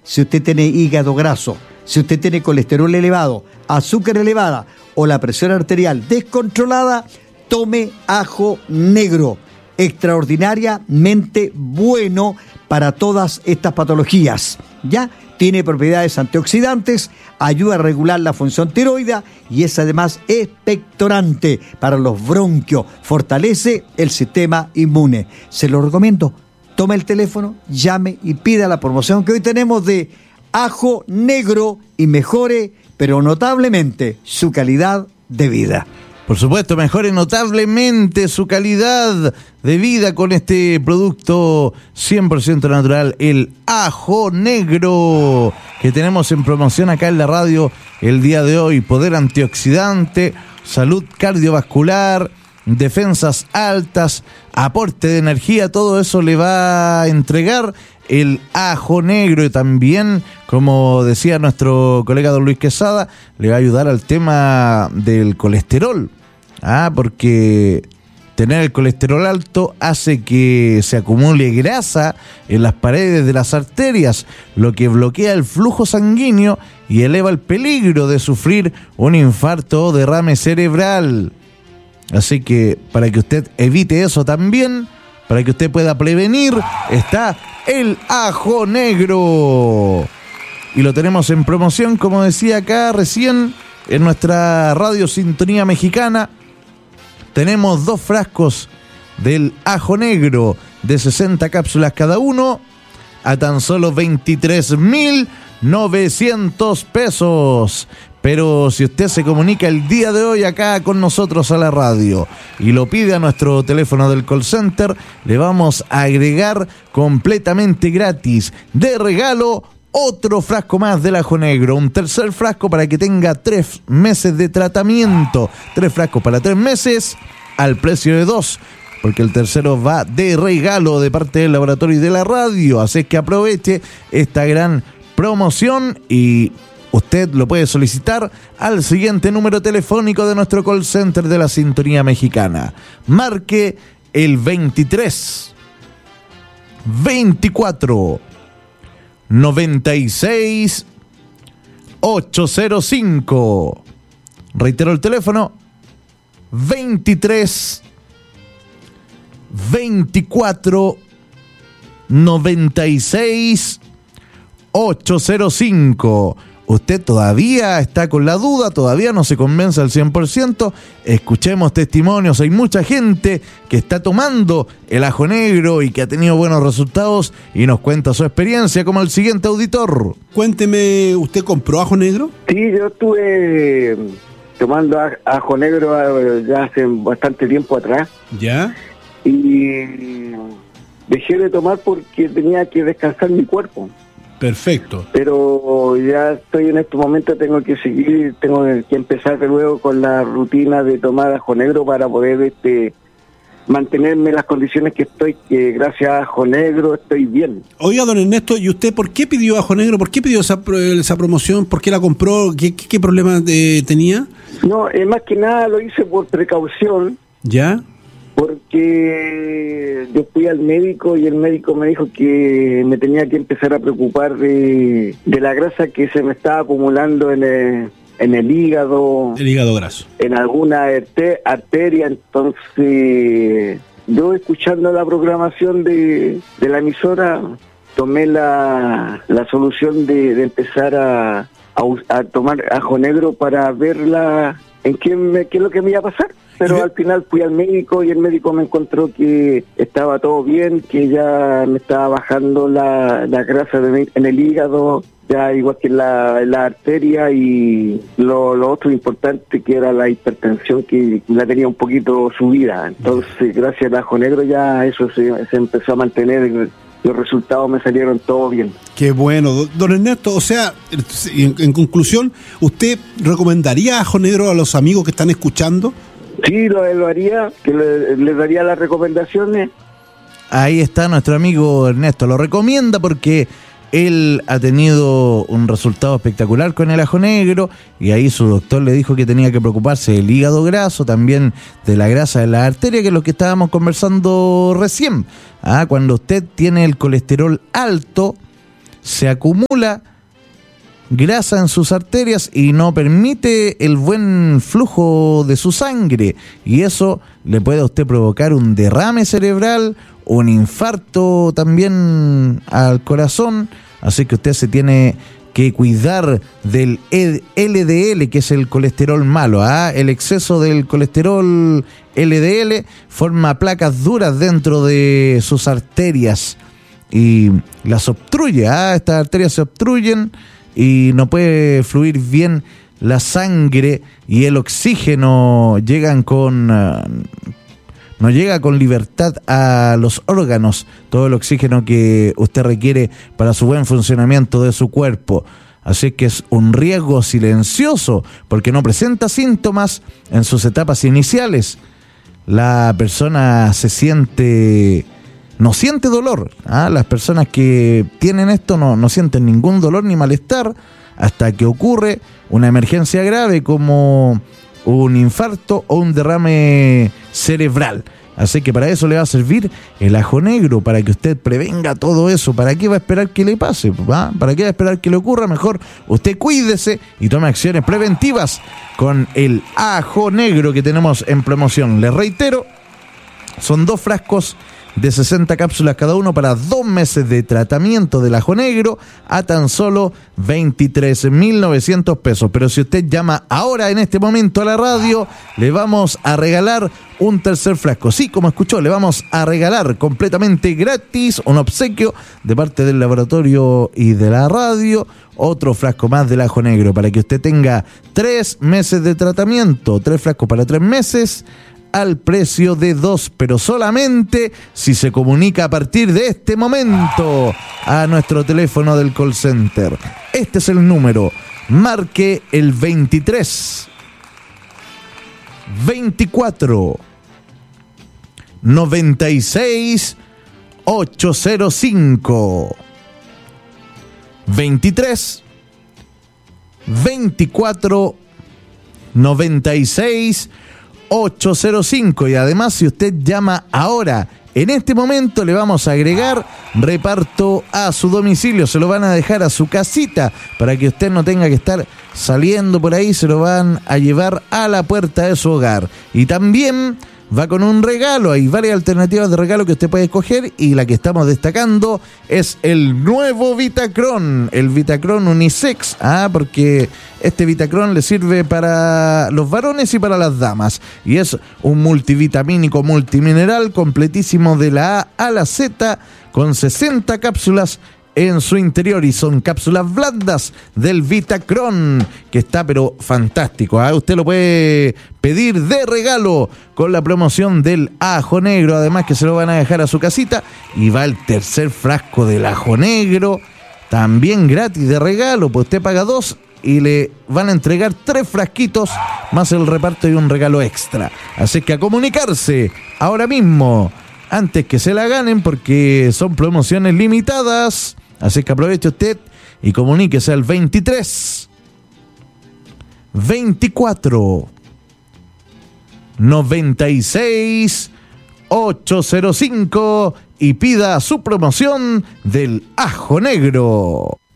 si usted tiene hígado graso, si usted tiene colesterol elevado, azúcar elevada o la presión arterial descontrolada, tome ajo negro. Extraordinariamente bueno para todas estas patologías. Ya tiene propiedades antioxidantes, ayuda a regular la función tiroidea y es además expectorante para los bronquios, fortalece el sistema inmune. Se lo recomiendo. Tome el teléfono, llame y pida la promoción que hoy tenemos de ajo negro y mejore, pero notablemente, su calidad de vida. Por supuesto, mejore notablemente su calidad de vida con este producto 100% natural, el ajo negro, que tenemos en promoción acá en la radio el día de hoy. Poder antioxidante, salud cardiovascular, defensas altas, aporte de energía, todo eso le va a entregar el ajo negro. Y también, como decía nuestro colega don Luis Quesada, le va a ayudar al tema del colesterol. Porque tener el colesterol alto hace que se acumule grasa en las paredes de las arterias, lo que bloquea el flujo sanguíneo y eleva el peligro de sufrir un infarto o derrame cerebral. Así que para que usted evite eso también, para que usted pueda prevenir, está el ajo negro. Y lo tenemos en promoción, como decía acá recién, en nuestra radio Sintonía Mexicana. Tenemos 2 frascos del ajo negro de 60 cápsulas cada uno a tan solo 23,900 pesos. Pero si usted se comunica el día de hoy acá con nosotros a la radio y lo pide a nuestro teléfono del call center, le vamos a agregar completamente gratis de regalo otro frasco más del ajo negro, un tercer frasco para que tenga 3 meses de tratamiento. 3 frascos para 3 meses al precio de 2, porque el tercero va de regalo de parte del laboratorio y de la radio. Así que aproveche esta gran promoción y usted lo puede solicitar al siguiente número telefónico de nuestro call center de la Sintonía Mexicana. Marque el 23 24 96 805. Reitero el teléfono: 23 24 96 805. Usted todavía está con la duda, todavía no se convence al 100%. Escuchemos testimonios. Hay mucha gente que está tomando el ajo negro y que ha tenido buenos resultados y nos cuenta su experiencia, como el siguiente auditor. Cuénteme, ¿usted compró ajo negro? Sí, yo estuve tomando ajo negro ya hace bastante tiempo atrás. ¿Ya? Y dejé de tomar porque tenía que descansar mi cuerpo. Perfecto. Pero ya estoy en este momento, tengo que empezar de nuevo con la rutina de tomar ajo negro para poder mantenerme en las condiciones que estoy, que gracias a ajo negro estoy bien. Oiga, don Ernesto, ¿y usted por qué pidió ajo negro? ¿Por qué pidió esa promoción? ¿Por qué la compró? ¿Qué problema tenía? No, más que nada lo hice por precaución. ¿Ya? Porque yo fui al médico y el médico me dijo que me tenía que empezar a preocupar de la grasa que se me estaba acumulando en el hígado. El hígado graso. En alguna arteria. Entonces, yo escuchando la programación de la emisora, tomé la solución de empezar a tomar ajo negro para verla en qué es lo que me iba a pasar. Pero al final fui al médico y el médico me encontró que estaba todo bien, que ya me estaba bajando la grasa en el hígado, ya igual que en la arteria, y lo otro importante que era la hipertensión, que la tenía un poquito subida. Entonces, gracias al ajo negro ya eso se empezó a mantener. Los resultados me salieron todo bien. Qué bueno. Don Ernesto, o sea, en conclusión, ¿usted recomendaría ajo negro a los amigos que están escuchando? Sí, lo haría, que le daría las recomendaciones. Ahí está nuestro amigo Ernesto, lo recomienda porque él ha tenido un resultado espectacular con el ajo negro y ahí su doctor le dijo que tenía que preocuparse del hígado graso, también de la grasa de la arteria, que es lo que estábamos conversando recién. Cuando usted tiene el colesterol alto, se acumula grasa en sus arterias y no permite el buen flujo de su sangre, y eso le puede a usted provocar un derrame cerebral, un infarto también al corazón. Así que usted se tiene que cuidar del LDL, que es el colesterol malo. El exceso del colesterol LDL forma placas duras dentro de sus arterias y las obstruye. Estas arterias se obstruyen y no puede fluir bien la sangre, y el oxígeno no llega con libertad a los órganos, todo el oxígeno que usted requiere para su buen funcionamiento de su cuerpo. Así que es un riesgo silencioso porque no presenta síntomas en sus etapas iniciales. La persona no siente dolor. Las personas que tienen esto no sienten ningún dolor ni malestar hasta que ocurre una emergencia grave como un infarto o un derrame cerebral. Así que para eso le va a servir el ajo negro, para que usted prevenga todo eso. ¿Para qué va a esperar que le pase? ¿Para qué va a esperar que le ocurra? Mejor usted cuídese y tome acciones preventivas con el ajo negro que tenemos en promoción. Les reitero, son 2 frascos de 60 cápsulas cada uno para 2 meses de tratamiento del ajo negro a tan solo 23.900 pesos. Pero si usted llama ahora en este momento a la radio, le vamos a regalar un tercer frasco. Sí, como escuchó, le vamos a regalar completamente gratis un obsequio de parte del laboratorio y de la radio, otro frasco más del ajo negro para que usted tenga 3 meses de tratamiento, 3 frascos para 3 meses al precio de 2, pero solamente si se comunica a partir de este momento a nuestro teléfono del call center. Este es el número, marque el 23 24 96 805 23 24 96 805. Y además, si usted llama ahora, en este momento le vamos a agregar reparto a su domicilio. Se lo van a dejar a su casita para que usted no tenga que estar saliendo por ahí. Se lo van a llevar a la puerta de su hogar. Y también va con un regalo. Hay varias alternativas de regalo que usted puede escoger, y la que estamos destacando es el nuevo Vitacron, el Vitacron Unisex, porque este Vitacron le sirve para los varones y para las damas, y es un multivitamínico multimineral completísimo de la A a la Z, con 60 cápsulas en su interior, y son cápsulas blandas del Vitacron, que está pero fantástico. Usted lo puede pedir de regalo con la promoción del ajo negro, además que se lo van a dejar a su casita, y va el tercer frasco del ajo negro también gratis de regalo. Pues usted paga 2 y le van a entregar 3 frasquitos más el reparto y un regalo extra. Así que a comunicarse ahora mismo antes que se la ganen, porque son promociones limitadas. Así que aproveche usted y comuníquese al 23 24 96 805 y pida su promoción del ajo negro.